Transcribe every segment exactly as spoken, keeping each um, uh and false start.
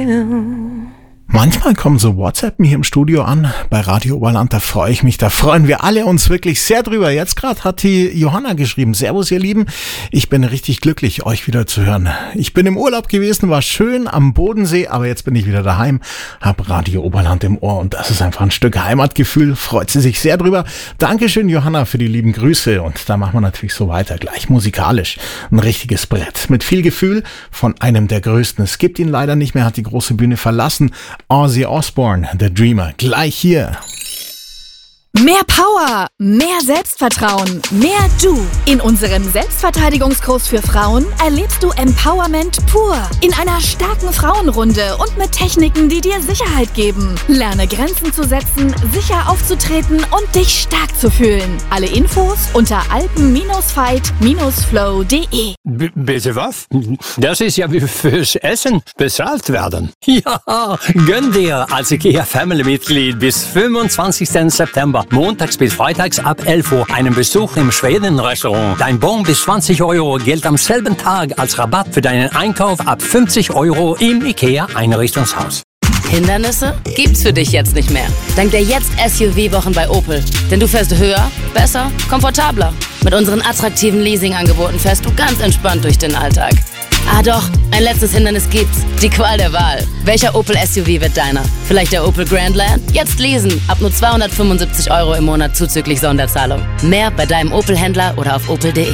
will. Manchmal kommen so WhatsAppen hier im Studio an, bei Radio Oberland, da freue ich mich, da freuen wir alle uns wirklich sehr drüber. Jetzt gerade hat die Johanna geschrieben, Servus ihr Lieben, ich bin richtig glücklich, euch wieder zu hören. Ich bin im Urlaub gewesen, war schön am Bodensee, aber jetzt bin ich wieder daheim, hab Radio Oberland im Ohr und das ist einfach ein Stück Heimatgefühl, freut sie sich sehr drüber. Dankeschön Johanna für die lieben Grüße und da machen wir natürlich so weiter, gleich musikalisch. Ein richtiges Brett mit viel Gefühl von einem der größten. Es gibt ihn leider nicht mehr, hat die große Bühne verlassen. Ozzy Osbourne, The Dreamer, gleich hier. Mehr Power, mehr Selbstvertrauen, mehr Du. In unserem Selbstverteidigungskurs für Frauen erlebst du Empowerment pur. In einer starken Frauenrunde und mit Techniken, die dir Sicherheit geben. Lerne Grenzen zu setzen, sicher aufzutreten und dich stark zu fühlen. Alle Infos unter alpen fight flow punkt de. B- bitte was? Das ist ja wie fürs Essen bezahlt werden. Ja, gönn dir als IKEA-Family-Mitglied bis fünfundzwanzigsten September. Montags bis freitags ab elf Uhr einen Besuch im Schweden-Restaurant. Dein Bon bis zwanzig Euro gilt am selben Tag als Rabatt für deinen Einkauf ab fünfzig Euro im IKEA-Einrichtungshaus. Hindernisse gibt's für dich jetzt nicht mehr. Dank der Jetzt S U V-Wochen bei Opel. Denn du fährst höher, besser, komfortabler. Mit unseren attraktiven Leasingangeboten fährst du ganz entspannt durch den Alltag. Ah doch, ein letztes Hindernis gibt's. Die Qual der Wahl. Welcher Opel S U V wird deiner? Vielleicht der Opel Grandland? Jetzt leasen. Ab nur zweihundertfünfundsiebzig Euro im Monat zuzüglich Sonderzahlung. Mehr bei deinem Opel-Händler oder auf opel punkt de.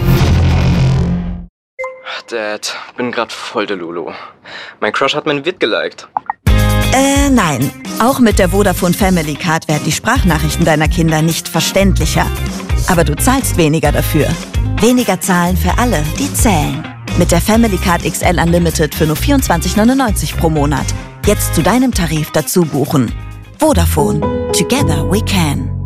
Dad, bin grad voll der Lulu. Mein Crush hat mein Vid geliked. Äh, nein. Auch mit der Vodafone Family Card werden die Sprachnachrichten deiner Kinder nicht verständlicher. Aber du zahlst weniger dafür. Weniger zahlen für alle, die zählen. Mit der Family Card X L Unlimited für nur vierundzwanzig neunundneunzig pro Monat. Jetzt zu deinem Tarif dazu buchen. Vodafone. Together we can.